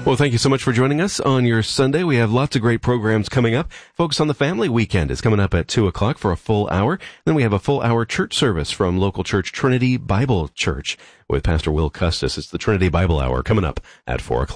Well, thank you so much for joining us on your Sunday. We have lots of great programs coming up. Focus on the Family Weekend is coming up at 2 o'clock for a full hour. Then we have a full hour church service from local church Trinity Bible Church with Pastor Will Custis. It's the Trinity Bible Hour coming up at 4 o'clock.